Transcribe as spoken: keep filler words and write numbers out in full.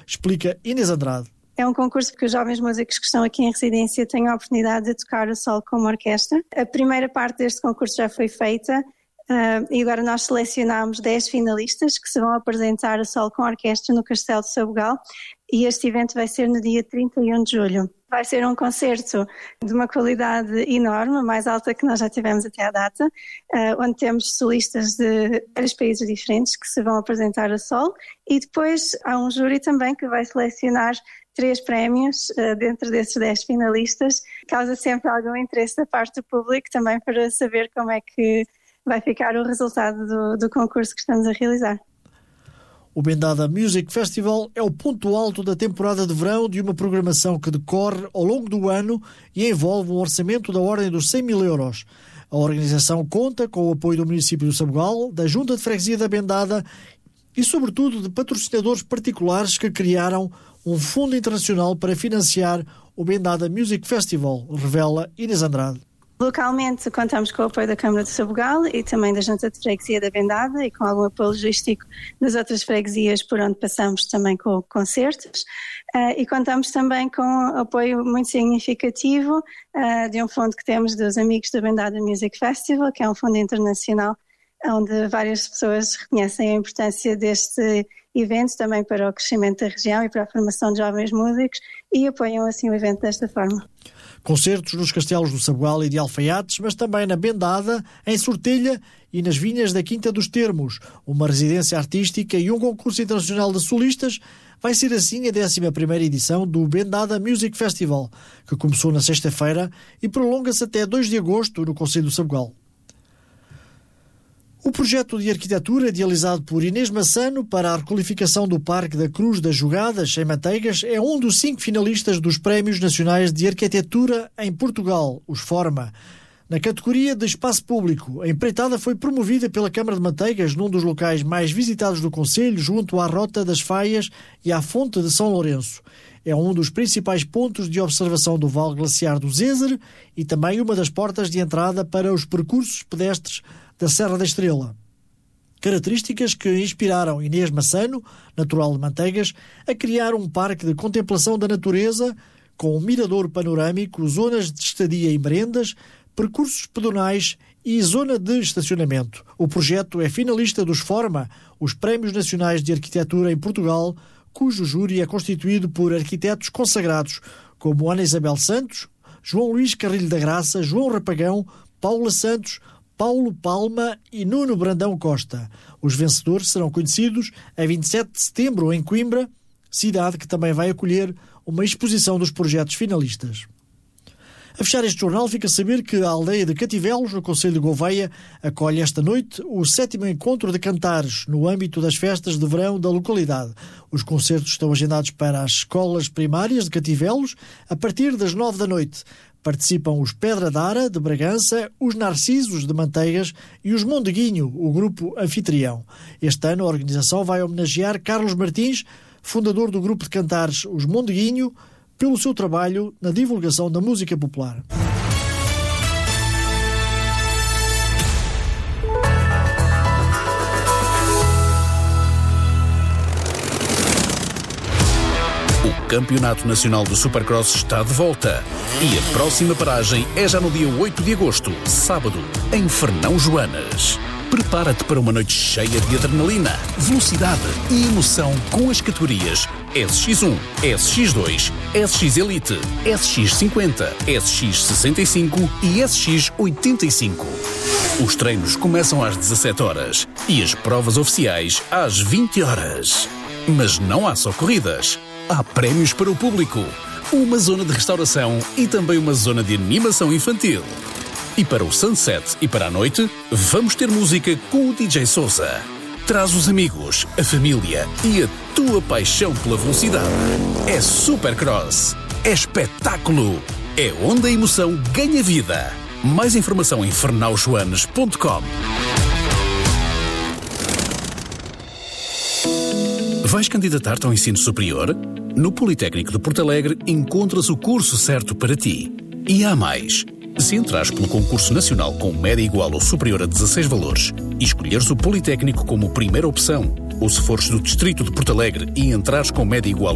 explica Inês Andrade. É um concurso que os jovens músicos que estão aqui em residência têm a oportunidade de tocar a solo como orquestra. A primeira parte deste concurso já foi feita uh, e agora nós selecionámos dez finalistas que se vão apresentar a solo com orquestra no Castelo de Sabugal, e este evento vai ser no dia trinta e um de julho. Vai ser um concerto de uma qualidade enorme, mais alta que nós já tivemos até à data, uh, onde temos solistas de vários países diferentes que se vão apresentar a solo, e depois há um júri também que vai selecionar três prémios uh, dentro desses dez finalistas. Causa sempre algum interesse da parte do público também para saber como é que vai ficar o resultado do, do concurso que estamos a realizar. O Bendada Music Festival é o ponto alto da temporada de verão de uma programação que decorre ao longo do ano e envolve um orçamento da ordem dos cem mil euros. A organização conta com o apoio do município do Sabugal, da Junta de Freguesia da Bendada e, sobretudo, de patrocinadores particulares que criaram um fundo internacional para financiar o Bendada Music Festival, revela Inês Andrade. Localmente contamos com o apoio da Câmara de Sabugal e também da Junta de Freguesia da Bendada e com algum apoio logístico das outras freguesias por onde passamos também com concertos, uh, e contamos também com apoio muito significativo uh, de um fundo que temos dos amigos da Bendada Music Festival, que é um fundo internacional onde várias pessoas reconhecem a importância deste evento também para o crescimento da região e para a formação de jovens músicos e apoiam assim o evento desta forma. Concertos nos castelos do Sabugal e de Alfaiates, mas também na Bendada, em Sortelha e nas vinhas da Quinta dos Termos, uma residência artística e um concurso internacional de solistas. Vai ser assim a décima primeira edição do Bendada Music Festival, que começou na sexta-feira e prolonga-se até dois de agosto no concelho do Sabugal. O projeto de arquitetura idealizado por Inês Massano para a requalificação do Parque da Cruz das Jogadas, em Manteigas, é um dos cinco finalistas dos Prémios Nacionais de Arquitetura em Portugal, os Forma. Na categoria de espaço público, a empreitada foi promovida pela Câmara de Manteigas num dos locais mais visitados do concelho, junto à Rota das Faias e à Fonte de São Lourenço. É um dos principais pontos de observação do Vale Glaciar do Zézer e também uma das portas de entrada para os percursos pedestres da Serra da Estrela. Características que inspiraram Inês Massano, natural de Manteigas, a criar um parque de contemplação da natureza com um mirador panorâmico, zonas de estadia e merendas, percursos pedonais e zona de estacionamento. O projeto é finalista dos Forma, os Prémios Nacionais de Arquitetura em Portugal, cujo júri é constituído por arquitetos consagrados como Ana Isabel Santos, João Luís Carrilho da Graça, João Rapagão, Paula Santos, Paulo Palma e Nuno Brandão Costa. Os vencedores serão conhecidos a vinte e sete de setembro em Coimbra, cidade que também vai acolher uma exposição dos projetos finalistas. A fechar este jornal fica a saber que a aldeia de Cativelos, no concelho de Gouveia, acolhe esta noite o sétimo encontro de cantares no âmbito das festas de verão da localidade. Os concertos estão agendados para as escolas primárias de Cativelos a partir das nove da noite. Participam os Pedra d'Ara, de Bragança, os Narcisos, de Manteigas e os Mondeguinho, o grupo anfitrião. Este ano a organização vai homenagear Carlos Martins, fundador do grupo de cantares Os Mondeguinho, pelo seu trabalho na divulgação da música popular. O Campeonato Nacional do Supercross está de volta e a próxima paragem é já no dia oito de agosto, sábado, em Fernão Joanas. Prepara-te para uma noite cheia de adrenalina, velocidade e emoção com as categorias S X um, S X dois, S X Elite, S X cinquenta, S X sessenta e cinco e S X oitenta e cinco. Os treinos começam às dezassete horas e as provas oficiais às vinte horas. Mas não há só corridas. Há prémios para o público, uma zona de restauração e também uma zona de animação infantil. E para o sunset e para a noite, vamos ter música com o D J Sousa. Traz os amigos, a família e a tua paixão pela velocidade. É Supercross. É espetáculo. É onde a emoção ganha vida. Mais informação em fernão joanas ponto com. Vais candidatar-te ao ensino superior? No Politécnico de Porto Alegre encontras o curso certo para ti. E há mais. Se entrares pelo concurso nacional com média igual ou superior a dezasseis valores e escolheres o Politécnico como primeira opção, ou se fores do distrito de Porto Alegre e entrares com média igual